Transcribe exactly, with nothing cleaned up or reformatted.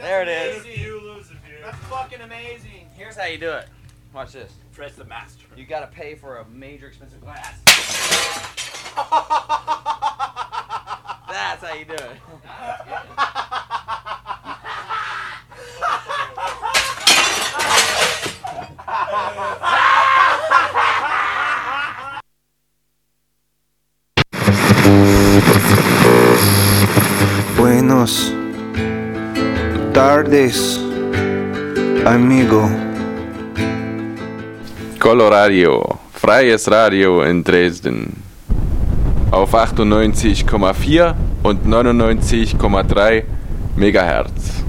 There it is. You lose it, dude. That's fucking amazing. Here's how you do it. Watch this. Fred's the master. You gotta pay for a major expensive glass. That's how you do it. Buenos tardes, amigo. Coloradio, freies Radio in Dresden. Auf achtundneunzig Komma vier und neunundneunzig Komma drei Megahertz.